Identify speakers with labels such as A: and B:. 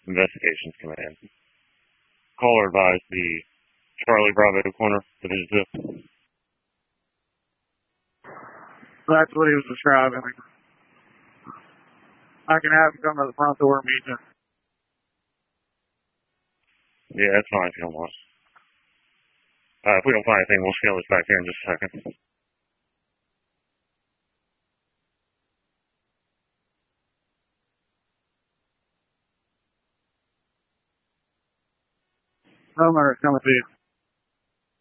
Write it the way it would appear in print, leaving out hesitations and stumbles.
A: Investigations Command. Caller advised the Charlie Bravo corner, Division 2.
B: That's what he was describing. I can have him come to the front door and meet you.
A: Yeah, that's fine if you don't want. If we don't find anything, we'll scale this back here in just a second.
B: Homer, come with you.